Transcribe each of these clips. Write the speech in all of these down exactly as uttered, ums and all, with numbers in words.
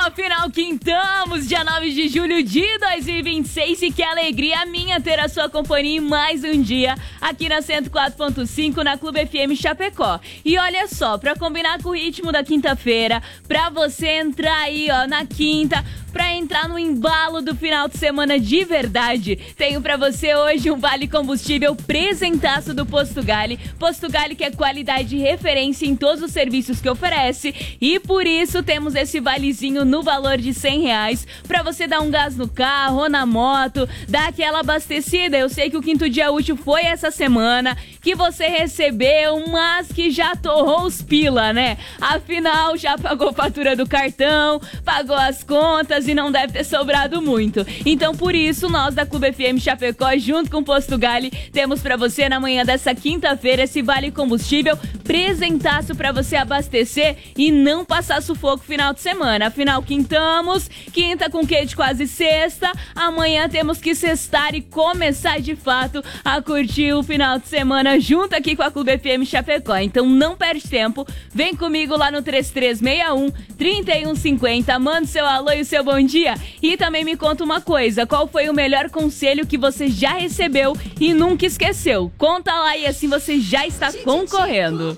Afinal, quintamos, dia nove de julho de dois mil e vinte e seis, e que alegria minha ter a sua companhia em mais um dia aqui na cento e quatro ponto cinco, na Clube F M Chapecó. E olha só, pra combinar com o ritmo da quinta-feira, pra você entrar aí, ó, na quinta, pra entrar no embalo do final de semana de verdade, tenho pra você hoje um Vale Combustível presentaço do Posto Galli. Posto Galli, que é qualidade e referência em todos os serviços que oferece, e por isso temos esse valezinho no valor de cem reais pra você dar um gás no carro ou na moto, dar aquela abastecida. Eu sei que o quinto dia útil foi essa semana, que você recebeu, mas que já torrou os pila, né? Afinal, já pagou a fatura do cartão, pagou as contas e não deve ter sobrado muito. Então, por isso, nós da Clube F M Chapecó, junto com o Posto Galli, temos pra você na manhã dessa quinta-feira esse Vale Combustível presentaço pra você abastecer e não passar sufoco final de semana. Afinal, quintamos, quinta com quê de quase sexta, amanhã temos que sextar e começar de fato a curtir o final de semana junto aqui com a Clube F M Chapecó. Então não perde tempo, vem comigo lá no três três seis um, três um cinco zero, manda o seu alô e o seu bom dia e também me conta uma coisa, qual foi o melhor conselho que você já recebeu e nunca esqueceu? Conta lá e assim você já está concorrendo.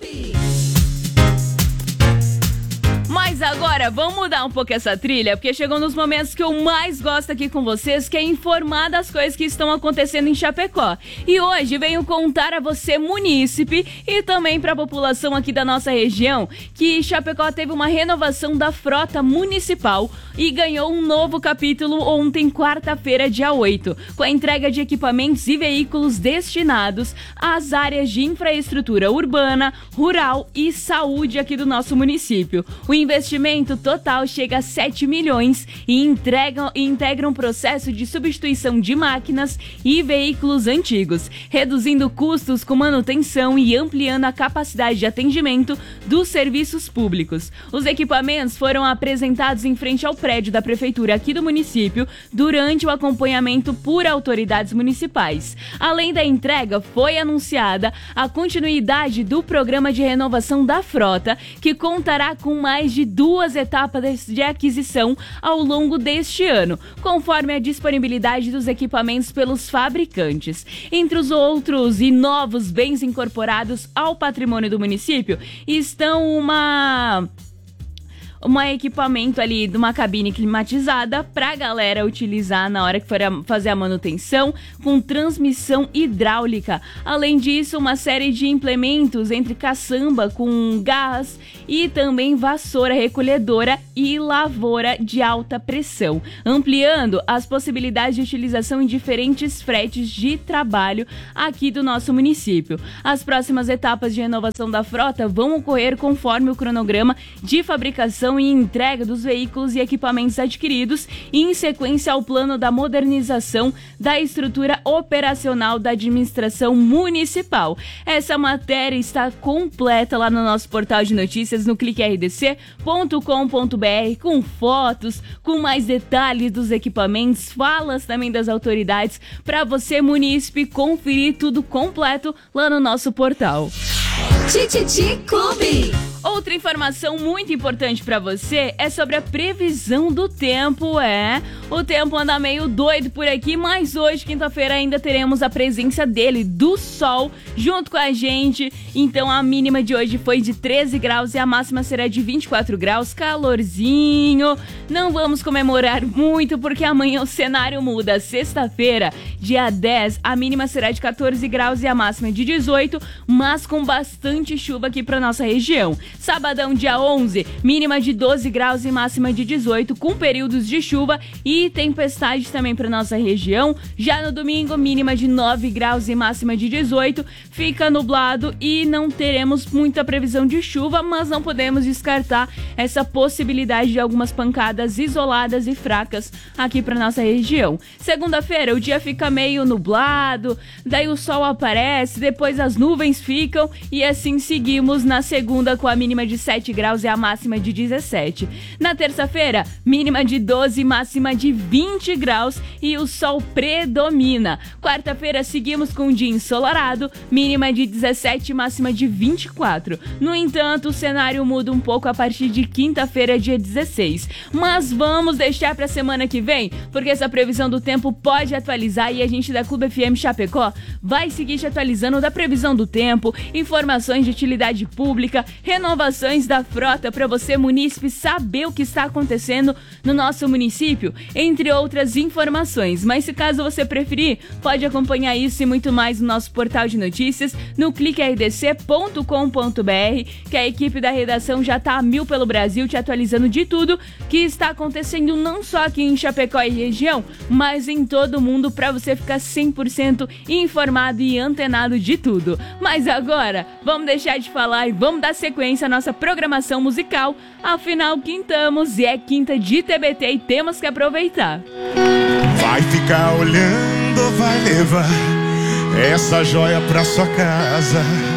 Mas agora, vamos mudar um pouco essa trilha, porque chegou nos momentos que eu mais gosto aqui com vocês, que é informar das coisas que estão acontecendo em Chapecó. E hoje venho contar a você, munícipe, e também para a população aqui da nossa região, que Chapecó teve uma renovação da frota municipal e ganhou um novo capítulo ontem, quarta-feira, dia oito, com a entrega de equipamentos e veículos destinados às áreas de infraestrutura urbana, rural e saúde aqui do nosso município. O investimento total chega a sete milhões e integra, integra um processo de substituição de máquinas e veículos antigos, reduzindo custos com manutenção e ampliando a capacidade de atendimento dos serviços públicos. Os equipamentos foram apresentados em frente ao prédio da prefeitura aqui do município durante o acompanhamento por autoridades municipais. Além da entrega, foi anunciada a continuidade do programa de renovação da frota, que contará com mais de duas etapas de aquisição ao longo deste ano, conforme a disponibilidade dos equipamentos pelos fabricantes. Entre os outros e novos bens incorporados ao patrimônio do município estão uma... um equipamento ali de uma cabine climatizada pra galera utilizar na hora que for fazer a manutenção, com transmissão hidráulica. Além disso, uma série de implementos entre caçamba com gás e também vassoura recolhedora e lavoura de alta pressão, ampliando as possibilidades de utilização em diferentes fretes de trabalho aqui do nosso município. As próximas etapas de renovação da frota vão ocorrer conforme o cronograma de fabricação e entrega dos veículos e equipamentos adquiridos, e em sequência ao plano da modernização da estrutura operacional da administração municipal. Essa matéria está completa lá no nosso portal de notícias no clique r d c ponto com ponto b r, com fotos, com mais detalhes dos equipamentos, falas também das autoridades, para você, munícipe, conferir tudo completo lá no nosso portal. Tititi Clube. Outra informação muito importante para você é sobre a previsão do tempo. É, o tempo anda meio doido por aqui, mas hoje, quinta-feira, ainda teremos a presença dele, do sol, junto com a gente. Então a mínima de hoje foi de treze graus e a máxima será de vinte e quatro graus, calorzinho. Não vamos comemorar muito porque amanhã o cenário muda. Sexta-feira, dia dez, a mínima será de quatorze graus e a máxima de dezoito, mas com bastante chuva aqui para nossa região. Sabadão, dia onze, mínima de doze graus e máxima de dezoito, com períodos de chuva e tempestade também para nossa região. Já no domingo, mínima de nove graus e máxima de dezoito, fica nublado e não teremos muita previsão de chuva, mas não podemos descartar essa possibilidade de algumas pancadas isoladas e fracas aqui para nossa região. Segunda-feira, o dia fica meio nublado, daí o sol aparece, depois as nuvens ficam e assim assim seguimos na segunda com a mínima de sete graus e a máxima de dezessete. Na terça-feira, mínima de doze, máxima de vinte graus e o sol predomina. Quarta-feira seguimos com um dia ensolarado, mínima de dezessete, máxima de vinte e quatro. No entanto, o cenário muda um pouco a partir de quinta-feira, dia dezesseis. Mas vamos deixar para a semana que vem, porque essa previsão do tempo pode atualizar e a gente da Clube F M Chapecó vai seguir te atualizando da previsão do tempo, informações de utilidade pública, renovações da frota para você, munícipe, saber o que está acontecendo no nosso município, entre outras informações. Mas se caso você preferir, pode acompanhar isso e muito mais no nosso portal de notícias, no clique r d c ponto com ponto b r, que a equipe da redação já está a mil pelo Brasil, te atualizando de tudo que está acontecendo não só aqui em Chapecó e região, mas em todo o mundo, para você ficar cem por cento informado e antenado de tudo. Mas agora, vamos deixar de falar e vamos dar sequência à nossa programação musical. Afinal, quintamos e é quinta de T B T e temos que aproveitar. Vai ficar olhando, vai levar essa joia pra sua casa.